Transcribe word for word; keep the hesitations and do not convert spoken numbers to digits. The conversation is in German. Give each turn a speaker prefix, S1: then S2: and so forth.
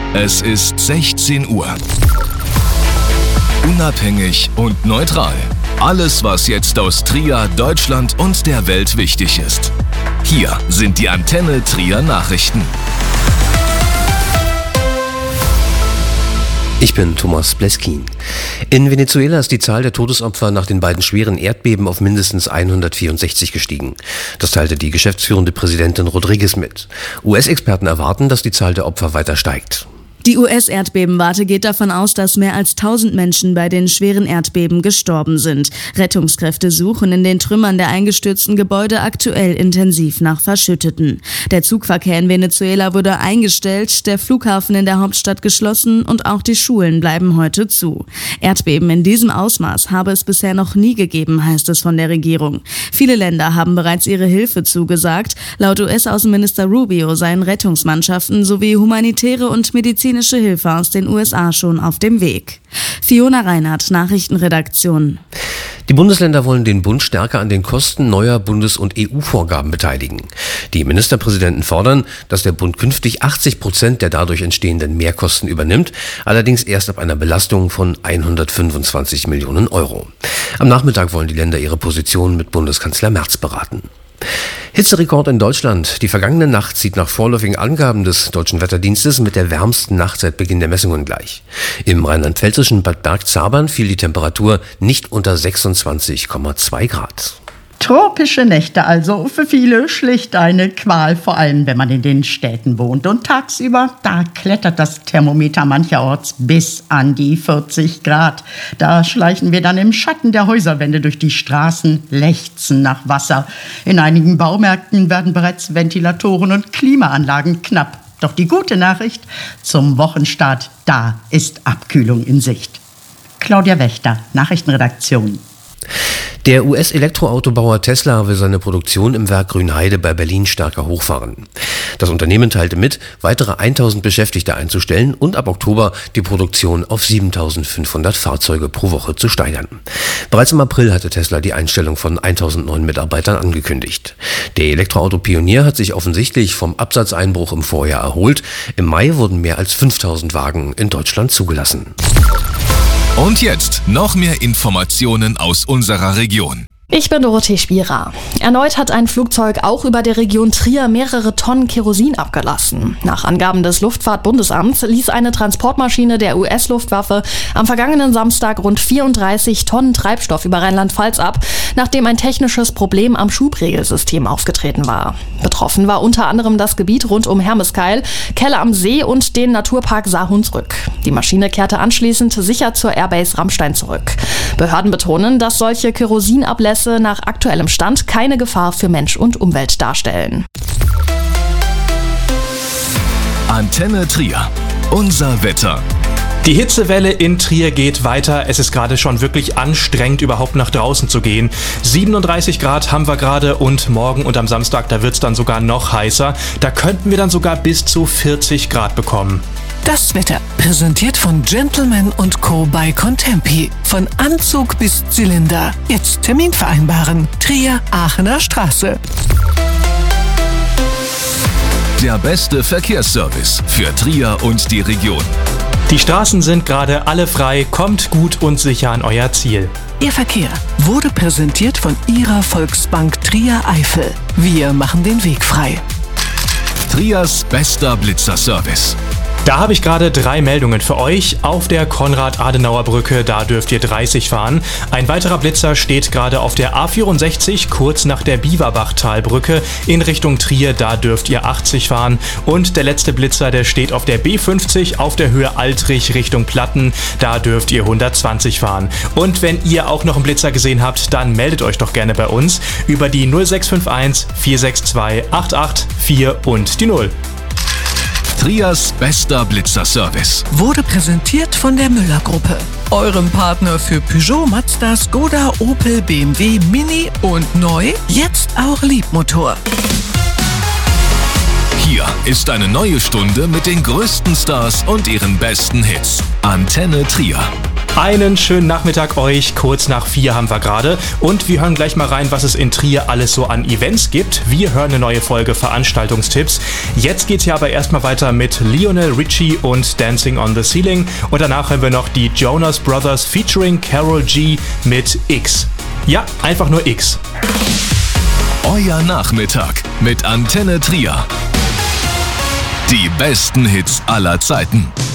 S1: Es ist sechzehn Uhr. Unabhängig und neutral. Alles, was jetzt aus Trier, Deutschland und der Welt wichtig ist. Hier sind die Antenne Trier Nachrichten.
S2: Ich bin Thomas Bleskin. In Venezuela ist die Zahl der Todesopfer nach den beiden schweren Erdbeben auf mindestens hundertvierundsechzig gestiegen. Das teilte die geschäftsführende Präsidentin Rodriguez mit. U S-Experten erwarten, dass die Zahl der Opfer weiter steigt.
S3: Die U S-Erdbebenwarte geht davon aus, dass mehr als tausend Menschen bei den schweren Erdbeben gestorben sind. Rettungskräfte suchen in den Trümmern der eingestürzten Gebäude aktuell intensiv nach Verschütteten. Der Zugverkehr in Venezuela wurde eingestellt, der Flughafen in der Hauptstadt geschlossen und auch die Schulen bleiben heute zu. Erdbeben in diesem Ausmaß habe es bisher noch nie gegeben, heißt es von der Regierung. Viele Länder haben bereits ihre Hilfe zugesagt. Laut U S-Außenminister Rubio seien Rettungsmannschaften sowie humanitäre und medizinische Hilfe aus den U S A schon auf dem Weg. Fiona Reinhardt, Nachrichtenredaktion.
S2: Die Bundesländer wollen den Bund stärker an den Kosten neuer Bundes- und E U-Vorgaben beteiligen. Die Ministerpräsidenten fordern, dass der Bund künftig achtzig Prozent der dadurch entstehenden Mehrkosten übernimmt, allerdings erst ab einer Belastung von hundertfünfundzwanzig Millionen Euro. Am Nachmittag wollen die Länder ihre Position mit Bundeskanzler Merz beraten. Hitzerekord in Deutschland. Die vergangene Nacht zieht nach vorläufigen Angaben des Deutschen Wetterdienstes mit der wärmsten Nacht seit Beginn der Messungen gleich. Im rheinland-pfälzischen Bad Bergzabern fiel die Temperatur nicht unter sechsundzwanzig Komma zwei Grad.
S4: Tropische Nächte also, für viele schlicht eine Qual, vor allem wenn man in den Städten wohnt. Und tagsüber, da klettert das Thermometer mancherorts bis an die vierzig Grad. Da schleichen wir dann im Schatten der Häuserwände durch die Straßen, lechzen nach Wasser. In einigen Baumärkten werden bereits Ventilatoren und Klimaanlagen knapp. Doch die gute Nachricht, zum Wochenstart, da ist Abkühlung in Sicht. Claudia Wächter, Nachrichtenredaktion.
S2: Der U S-Elektroautobauer Tesla will seine Produktion im Werk Grünheide bei Berlin stärker hochfahren. Das Unternehmen teilte mit, weitere eintausend Beschäftigte einzustellen und ab Oktober die Produktion auf siebentausendfünfhundert Fahrzeuge pro Woche zu steigern. Bereits im April hatte Tesla die Einstellung von eintausend neuen Mitarbeitern angekündigt. Der Elektroauto-Pionier hat sich offensichtlich vom Absatzeinbruch im Vorjahr erholt. Im Mai wurden mehr als fünftausend Wagen in Deutschland zugelassen.
S1: Und jetzt noch mehr Informationen aus unserer Region.
S5: Ich bin Dorothee Spierer. Erneut hat ein Flugzeug auch über der Region Trier mehrere Tonnen Kerosin abgelassen. Nach Angaben des Luftfahrtbundesamts ließ eine Transportmaschine der U S-Luftwaffe am vergangenen Samstag rund vierunddreißig Tonnen Treibstoff über Rheinland-Pfalz ab, nachdem ein technisches Problem am Schubregelsystem aufgetreten war. Betroffen war unter anderem das Gebiet rund um Hermeskeil, Kelle am See und den Naturpark Saar-Hunsrück. Die Maschine kehrte anschließend sicher zur Airbase Ramstein zurück. Behörden betonen, dass solche Kerosinablässe nach aktuellem Stand keine Gefahr für Mensch und Umwelt darstellen.
S1: Antenne Trier. Unser Wetter.
S6: Die Hitzewelle in Trier geht weiter. Es ist gerade schon wirklich anstrengend, überhaupt nach draußen zu gehen. siebenunddreißig Grad haben wir gerade und morgen und am Samstag, da wird es dann sogar noch heißer. Da könnten wir dann sogar bis zu vierzig Grad bekommen.
S7: Das Wetter, präsentiert von Gentleman und Co. bei Contempi. Von Anzug bis Zylinder. Jetzt Termin vereinbaren. Trier, Aachener Straße.
S1: Der beste Verkehrsservice für Trier und die Region.
S6: Die Straßen sind gerade alle frei. Kommt gut und sicher an euer Ziel.
S7: Ihr Verkehr wurde präsentiert von Ihrer Volksbank Trier Eifel. Wir machen den Weg frei.
S1: Triers bester Blitzerservice.
S6: Da habe ich gerade drei Meldungen für euch. Auf der Konrad-Adenauer-Brücke, da dürft ihr dreißig fahren. Ein weiterer Blitzer steht gerade auf der A vierundsechzig, kurz nach der Biewerbachtalbrücke in Richtung Trier, da dürft ihr achtzig fahren. Und der letzte Blitzer, der steht auf der B fünfzig auf der Höhe Altrich Richtung Platten, da dürft ihr hundertzwanzig fahren. Und wenn ihr auch noch einen Blitzer gesehen habt, dann meldet euch doch gerne bei uns über die null sechs fünf eins vier sechs zwei acht acht vier und die null.
S1: Triers bester Blitzerservice.
S7: Wurde präsentiert von der Müller-Gruppe. Eurem Partner für Peugeot, Mazda, Skoda, Opel, B M W, Mini und neu, jetzt auch Liebmotor.
S1: Hier ist eine neue Stunde mit den größten Stars und ihren besten Hits. Antenne Trier.
S6: Einen schönen Nachmittag euch, kurz nach vier haben wir gerade und wir hören gleich mal rein, was es in Trier alles so an Events gibt. Wir hören eine neue Folge Veranstaltungstipps. Jetzt geht's ja aber erstmal weiter mit Lionel Richie und Dancing on the Ceiling und danach hören wir noch die Jonas Brothers featuring Karol G mit X. Ja, einfach nur X.
S1: Euer Nachmittag mit Antenne Trier. Die besten Hits aller Zeiten.